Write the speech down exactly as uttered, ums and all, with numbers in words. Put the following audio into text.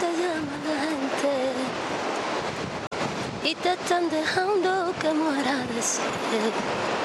llama la gente y te están dejando que muera de sed.